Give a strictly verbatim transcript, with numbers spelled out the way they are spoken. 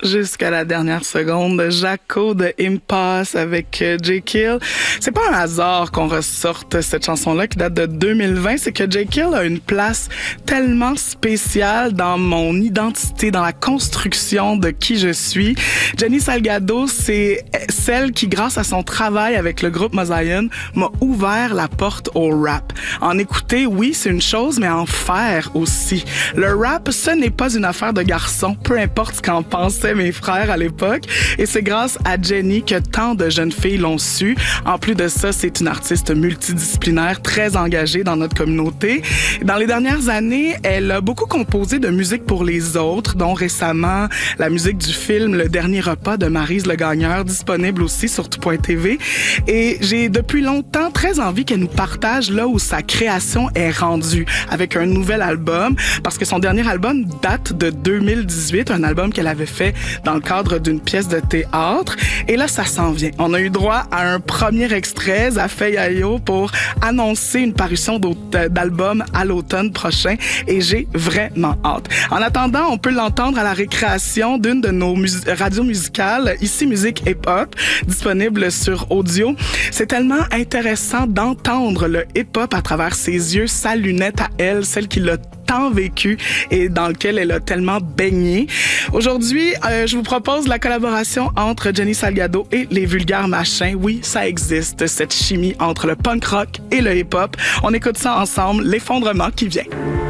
jusqu'à la dernière seconde. Jaco de Impasse avec euh, Jay Kill. C'est pas un hasard qu'on ressorte cette chanson-là qui date de deux mille vingt. C'est que Jay Kill a une place tellement spéciale dans mon identité, dans la construction de qui je suis. Jenny Salgado, c'est celle qui, grâce à son travail avec le groupe Mosaïen, m'a ouvert la porte au rap. En écouter, oui, c'est une chose, mais en faire aussi. Le rap, ce n'est pas une affaire de garçon, peu importe ce qu'en pensaient mes frères à l'époque. Et c'est grâce à Jenny que tant de jeunes filles l'ont su. En plus de ça, c'est une artiste multidisciplinaire, très engagée dans notre communauté. Dans les dernières années, elle a beaucoup composé de musique pour les autres, dont récemment la musique du film Le Dernier Repas de Maryse Le Gagneur, disponible aussi sur tout point t v. Et j'ai depuis longtemps très envie qu'elle nous partage là où sa création est rendue, avec un nouvel album, parce que son dernier album date de deux mille dix-huit, un album qu'elle avait fait dans le cadre d'une pièce de théâtre. Et là, ça s'en vient. On a eu droit à un premier extrait, Zafeyayo, pour annoncer une parution d'album à l'automne prochain, et j'ai vraiment hâte. En attendant, on peut l'entendre à la récréation d'une de nos mus- radios musicales, Ici Musique Hip-Hop, disponible sur audio. C'est tellement intéressant d'entendre le hip-hop à travers ses yeux, sa lunette à elle, celle qui l'a tant vécu et dans lequel elle a tellement baigné. Aujourd'hui, euh, je vous propose la collaboration entre Jenny Salgado et les Vulgaires Machins. Oui, ça existe, cette chimie entre le punk rock et le hip-hop. On écoute ça ensemble, l'effondrement qui vient.